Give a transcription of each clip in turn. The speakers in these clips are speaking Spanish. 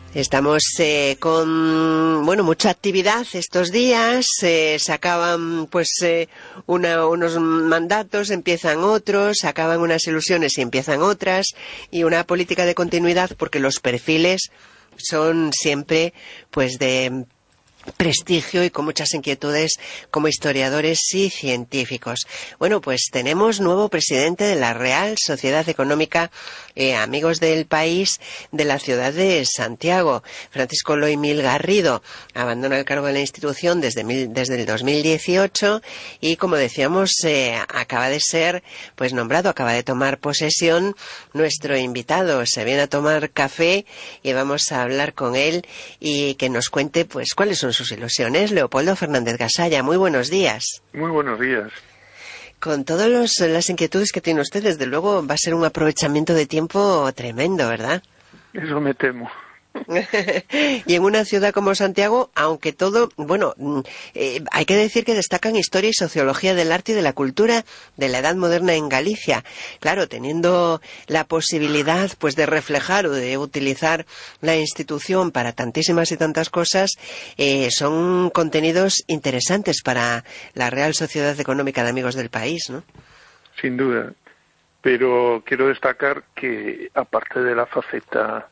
Estamos con mucha actividad estos días. Se acaban unos mandatos, empiezan otros, se acaban unas ilusiones y empiezan otras, y una política de continuidad, porque los perfiles son siempre de prestigio y con muchas inquietudes como historiadores y científicos. Bueno, pues tenemos nuevo presidente de la Real Sociedad Económica Amigos del País de la ciudad de Santiago. Francisco Loimil Garrido abandona el cargo de la institución desde el 2018 y, como decíamos, acaba de ser nombrado, acaba de tomar posesión nuestro invitado. Se viene a tomar café y vamos a hablar con él y que nos cuente cuáles son sus ilusiones. Leopoldo Fernández Gasalla, muy buenos días. Muy buenos días. Con todas las inquietudes que tiene usted, desde luego va a ser un aprovechamiento de tiempo tremendo, ¿verdad? Eso me temo. Y en una ciudad como Santiago, aunque todo, hay que decir que destacan historia y sociología del arte y de la cultura de la Edad Moderna en Galicia. Claro, teniendo la posibilidad de reflejar o de utilizar la institución para tantísimas y tantas cosas, son contenidos interesantes para la Real Sociedad Económica de Amigos del País, ¿no? Sin duda, pero quiero destacar que, aparte de la faceta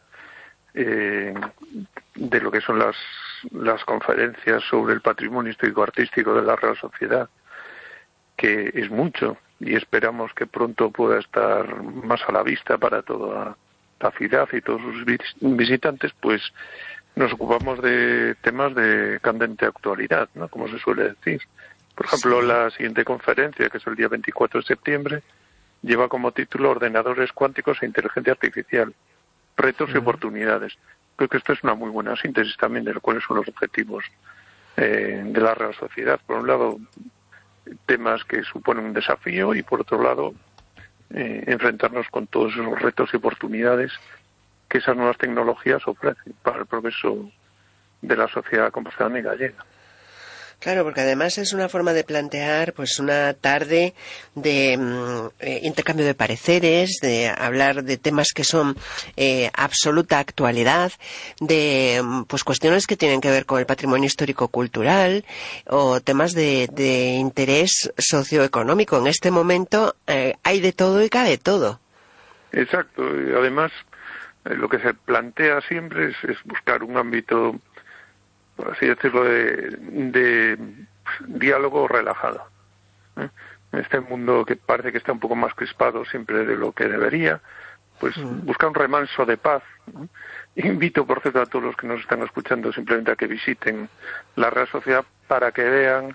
de lo que son las conferencias sobre el patrimonio histórico-artístico de la Real Sociedad, que es mucho y esperamos que pronto pueda estar más a la vista para toda la ciudad y todos sus visitantes, pues nos ocupamos de temas de candente actualidad, ¿no?, como se suele decir. Por ejemplo, la siguiente conferencia, que es el día 24 de septiembre, lleva como título Ordenadores cuánticos e inteligencia artificial, retos y oportunidades. Creo que esto es una muy buena síntesis también de cuáles son los objetivos de la Real Sociedad. Por un lado, temas que suponen un desafío y, por otro lado, enfrentarnos con todos esos retos y oportunidades que esas nuevas tecnologías ofrecen para el progreso de la sociedad compostelana y gallega. Claro, porque además es una forma de plantear una tarde de intercambio de pareceres, de hablar de temas que son absoluta actualidad, de cuestiones que tienen que ver con el patrimonio histórico-cultural o temas de interés socioeconómico. En este momento hay de todo y cabe todo. Exacto, y además lo que se plantea siempre es buscar un ámbito, por así decirlo, de diálogo relajado. En este mundo que parece que está un poco más crispado siempre de lo que debería, buscar un remanso de paz. Invito, por cierto, a todos los que nos están escuchando simplemente a que visiten la Real Sociedad para que vean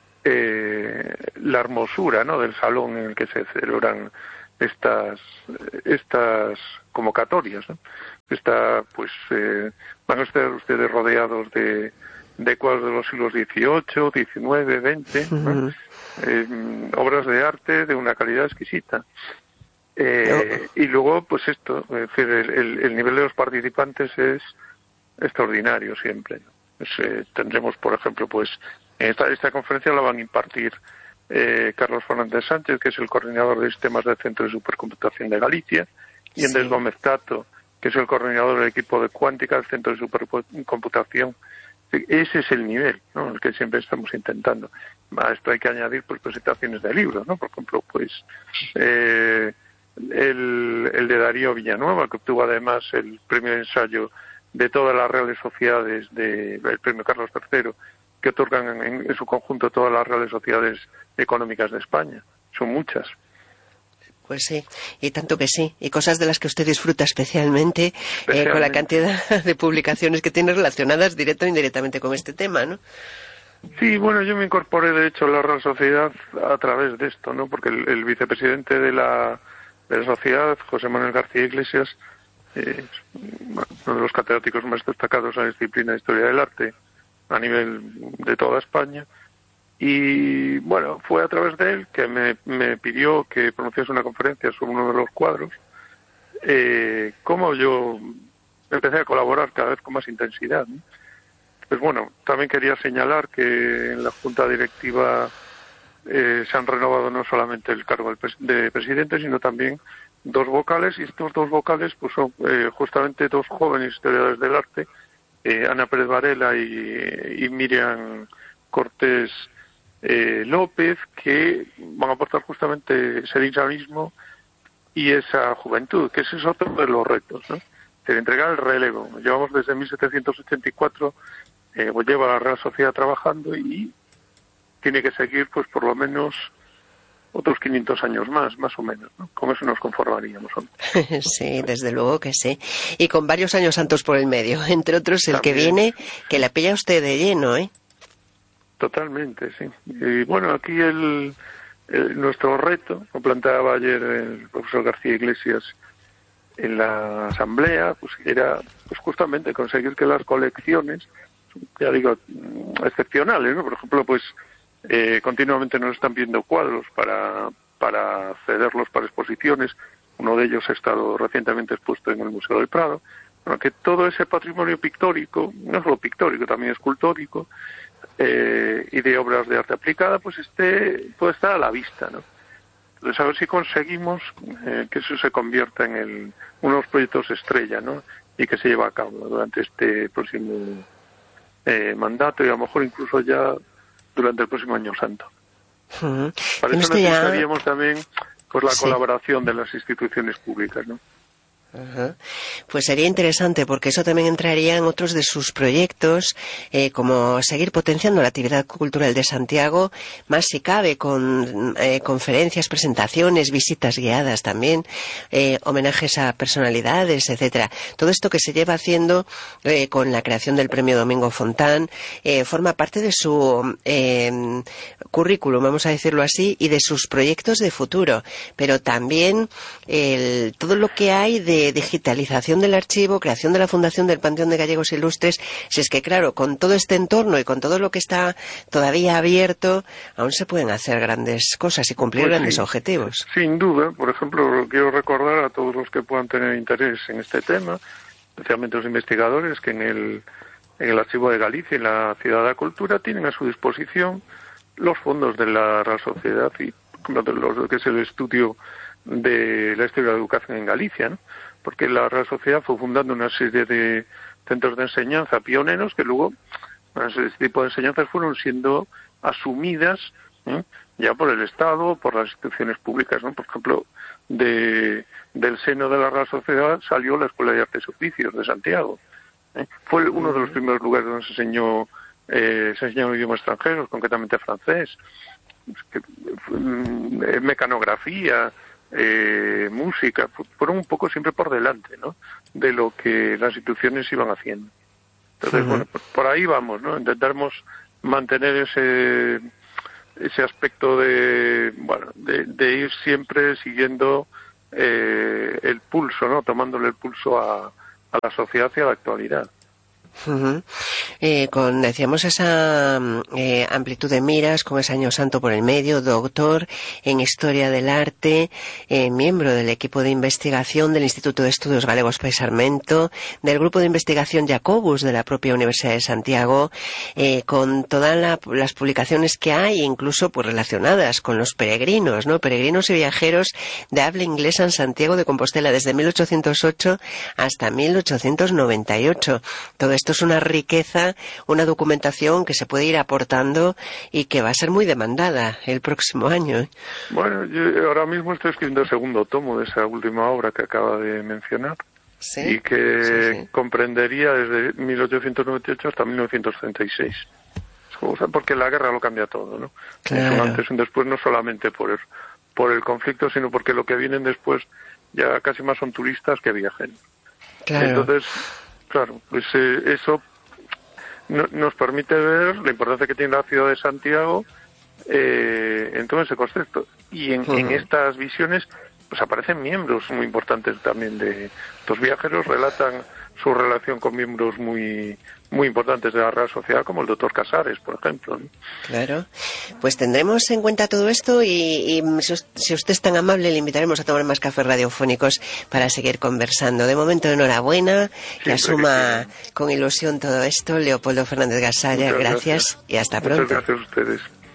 la hermosura, ¿no?, del salón en el que se celebran estas convocatorias, ¿no? Van a estar ustedes rodeados de cuadros de los siglos XVIII, XIX, XX, ¿no? Obras de arte de una calidad exquisita. Y luego, el nivel de los participantes es extraordinario siempre, ¿no? Tendremos, por ejemplo, en esta conferencia la van a impartir Carlos Fernández Sánchez, que es el coordinador de sistemas del Centro de Supercomputación de Galicia, y Andrés Gómez Tato, que es el coordinador del equipo de cuántica del Centro de Supercomputación. Ese es el nivel, ¿no?, el que siempre estamos intentando. A esto hay que añadir presentaciones de libros, ¿no? Por ejemplo, el de Darío Villanueva, que obtuvo además el premio de ensayo de todas las Reales Sociedades del premio Carlos III, que otorgan en su conjunto todas las Reales Sociedades Económicas de España. Son muchas. Pues sí, y tanto que sí, y cosas de las que usted disfruta especialmente. Con la cantidad de publicaciones que tiene relacionadas directa o indirectamente con este tema, ¿no? Sí, yo me incorporé de hecho a la Real Sociedad a través de esto, ¿no?, porque el vicepresidente de la sociedad, José Manuel García Iglesias, uno de los catedráticos más destacados en la disciplina de Historia del Arte a nivel de toda España. Y fue a través de él que me pidió que pronunciase una conferencia sobre uno de los cuadros. Como yo empecé a colaborar cada vez con más intensidad, ¿no? También quería señalar que en la Junta Directiva se han renovado no solamente el cargo de presidente, sino también 2 vocales, y estos 2 vocales pues son justamente 2 jóvenes historiadores del arte, Ana Pérez Varela y Miriam Cortés López, que van a aportar justamente ese dinamismo y esa juventud, que ese es otro de los retos, ¿no? De entregar el relevo. Llevamos desde 1784, lleva la Real Sociedad trabajando y tiene que seguir pues por lo menos otros 500 años más o menos, ¿no? Con eso nos conformaríamos, ¿no? Sí, desde luego que sí. Y con varios años santos por el medio, entre otros el también, que viene, que la pilla usted de lleno, ¿eh? Totalmente, sí. Y bueno, aquí nuestro reto, lo planteaba ayer el profesor García Iglesias en la asamblea, pues era pues justamente conseguir que las colecciones, ya digo, excepcionales, ¿no? Por ejemplo, pues continuamente nos están viendo cuadros para cederlos para exposiciones. Uno de ellos ha estado recientemente expuesto en el Museo del Prado. Bueno, que todo ese patrimonio pictórico, no solo pictórico, también escultórico, y de obras de arte aplicada, pues puede estar a la vista, ¿no? Entonces, a ver si conseguimos que eso se convierta en unos proyectos estrella, ¿no? Y que se lleve a cabo durante este próximo mandato, y a lo mejor incluso ya durante el próximo Año Santo. Para eso necesitaríamos también pues la colaboración de las instituciones públicas, ¿no? Pues sería interesante, porque eso también entraría en otros de sus proyectos, como seguir potenciando la actividad cultural de Santiago, más si cabe, con conferencias, presentaciones, visitas guiadas también, homenajes a personalidades, etcétera. Todo esto que se lleva haciendo con la creación del Premio Domingo Fontán forma parte de su currículum, vamos a decirlo así, y de sus proyectos de futuro, pero también todo lo que hay de digitalización del archivo, creación de la Fundación del Panteón de Gallegos Ilustres. Si es que, claro, con todo este entorno y con todo lo que está todavía abierto, aún se pueden hacer grandes cosas y cumplir grandes objetivos. Sin duda. Por ejemplo, quiero recordar a todos los que puedan tener interés en este tema, especialmente los investigadores, que en el Archivo de Galicia y la Ciudad de la Cultura tienen a su disposición los fondos de la Real Sociedad y lo que es el estudio de la historia de la educación en Galicia, ¿no? Porque la Real Sociedad fue fundando una serie de centros de enseñanza pioneros que luego ese tipo de enseñanzas fueron siendo asumidas ya por el Estado, por las instituciones públicas, ¿no? Por ejemplo, del seno de la Real Sociedad salió la Escuela de Artes y Oficios de Santiago. Fue uno de los primeros lugares donde se enseñaron idiomas extranjeros, concretamente francés, mecanografía, música, fueron un poco siempre por delante, ¿no?, de lo que las instituciones iban haciendo. Entonces, bueno, por ahí vamos, ¿no? Intentamos mantener ese aspecto de ir siempre siguiendo el pulso, ¿no?, tomándole el pulso a la sociedad y a la actualidad. Decíamos esa amplitud de miras, con ese Año Santo por el medio, doctor en Historia del Arte, miembro del equipo de investigación del Instituto de Estudios Galegos Pai Sarmento, del grupo de investigación Jacobus de la propia Universidad de Santiago, con todas las publicaciones que hay, incluso pues relacionadas con los peregrinos, ¿no? Peregrinos y viajeros de habla inglesa en Santiago de Compostela desde 1808 hasta 1898. Todo esto es una riqueza, una documentación que se puede ir aportando y que va a ser muy demandada el próximo año. Bueno, yo ahora mismo estoy escribiendo el segundo tomo de esa última obra que acaba de mencionar. ¿Sí? Y que comprendería desde 1898 hasta 1936. Porque la guerra lo cambia todo, ¿no? Claro. Es un antes y un después, no solamente por el conflicto, sino porque lo que vienen después ya casi más son turistas que viajeros. Claro. Entonces, claro, pues eso nos permite ver la importancia que tiene la ciudad de Santiago en todo ese concepto. Y en estas visiones pues aparecen miembros muy importantes también de los viajeros, relatan su relación con miembros muy muy importantes de la Real Sociedad, como el doctor Casares, por ejemplo, ¿no? Claro, pues tendremos en cuenta todo esto y si usted es tan amable, le invitaremos a tomar más cafés radiofónicos para seguir conversando. De momento, enhorabuena, que asuma con ilusión todo esto. Leopoldo Fernández Gasalla, gracias y hasta pronto. Muchas gracias a ustedes.